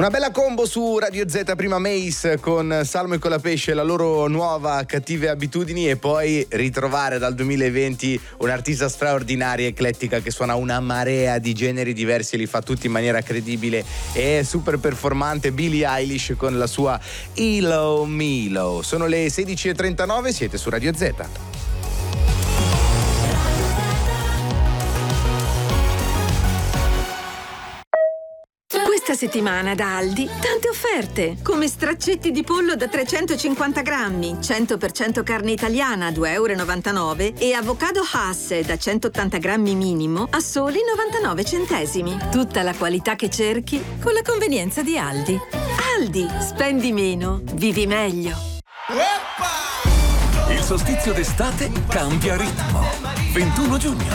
Una bella combo su Radio Z, prima Mace con Salmo e Colapesce, la loro nuova Cattive abitudini, e poi ritrovare dal 2020 un'artista straordinaria, eclettica, che suona una marea di generi diversi e li fa tutti in maniera credibile e super performante, Billie Eilish con la sua Elo Milo. Sono le 16:39, siete su Radio Z. Questa settimana da Aldi, tante offerte, come straccetti di pollo da 350 grammi, 100% carne italiana a 2,99 € e avocado Hass da 180 grammi minimo a soli 99 centesimi. Tutta la qualità che cerchi con la convenienza di Aldi. Aldi, spendi meno, vivi meglio. Il solstizio d'estate cambia ritmo. 21 giugno.